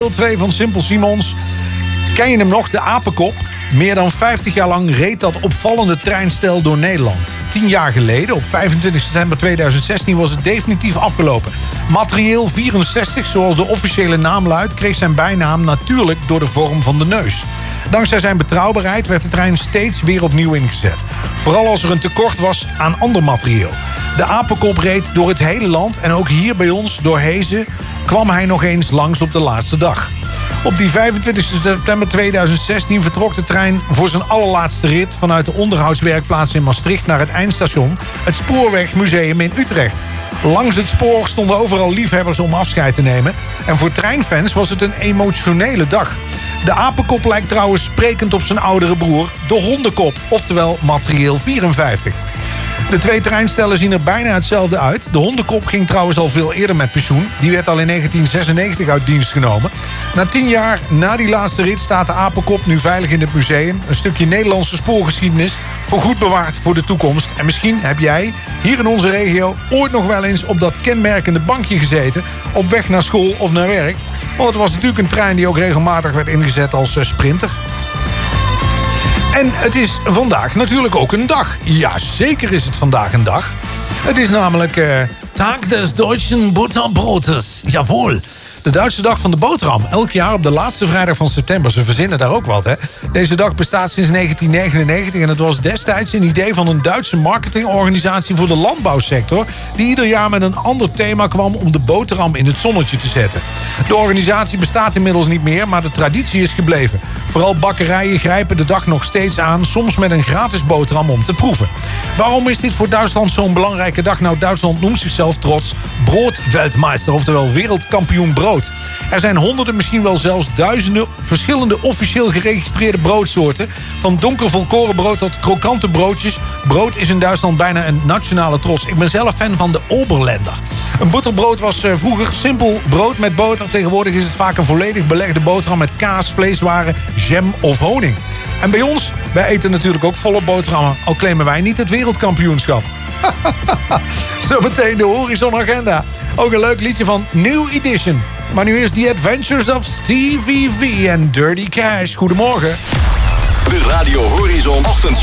deel 2 van Simple Simons. Ken je hem nog, de Apenkop? Meer dan 50 jaar lang reed dat opvallende treinstel door Nederland. 10 jaar geleden, op 25 september 2016, was het definitief afgelopen. Materieel 64, zoals de officiële naam luidt, kreeg zijn bijnaam natuurlijk door de vorm van de neus. Dankzij zijn betrouwbaarheid werd de trein steeds weer opnieuw ingezet. Vooral als er een tekort was aan ander materieel. De Apenkop reed door het hele land en ook hier bij ons, door Hezen, kwam hij nog eens langs op de laatste dag. Op die 25 september 2016 vertrok de trein voor zijn allerlaatste rit vanuit de onderhoudswerkplaats in Maastricht naar het eindstation, het Spoorwegmuseum in Utrecht. Langs het spoor stonden overal liefhebbers om afscheid te nemen. En voor treinfans was het een emotionele dag. De Apenkop lijkt trouwens sprekend op zijn oudere broer, de Hondenkop, oftewel materieel 54. De twee treinstellen zien er bijna hetzelfde uit. De Hondenkop ging trouwens al veel eerder met pensioen. Die werd al in 1996 uit dienst genomen. Na 10 jaar na die laatste rit staat de Apenkop nu veilig in het museum. Een stukje Nederlandse spoorgeschiedenis, voorgoed bewaard voor de toekomst. En misschien heb jij hier in onze regio ooit nog wel eens op dat kenmerkende bankje gezeten, op weg naar school of naar werk. Want het was natuurlijk een trein die ook regelmatig werd ingezet als sprinter. En het is vandaag natuurlijk ook een dag. Ja, zeker is het vandaag een dag. Het is namelijk Tag des Deutschen Butterbrotes. Jawohl. De Duitse dag van de boterham. Elk jaar op de laatste vrijdag van september. Ze verzinnen daar ook wat, hè. Deze dag bestaat sinds 1999 en het was destijds een idee van een Duitse marketingorganisatie voor de landbouwsector, die ieder jaar met een ander thema kwam om de boterham in het zonnetje te zetten. De organisatie bestaat inmiddels niet meer, maar de traditie is gebleven. Vooral bakkerijen grijpen de dag nog steeds aan, soms met een gratis boterham om te proeven. Waarom is dit voor Duitsland zo'n belangrijke dag? Nou, Duitsland noemt zichzelf trots Broodweltmeister, oftewel wereldkampioen brood. Er zijn honderden, misschien wel zelfs duizenden verschillende officieel geregistreerde broodsoorten. Van donker volkorenbrood tot krokante broodjes. Brood is in Duitsland bijna een nationale trots. Ik ben zelf fan van de Oberländer. Een butterbrood was vroeger simpel brood met boter. Tegenwoordig is het vaak een volledig belegde boterham met kaas, vleeswaren, jam of honing. En bij ons, wij eten natuurlijk ook volop boterhammen, al claimen wij niet het wereldkampioenschap. Zometeen de Horizon Agenda. Ook een leuk liedje van New Edition. Maar nu eerst The Adventures of Stevie V en Dirty Cash. Goedemorgen. De Radio Horizon ochtend.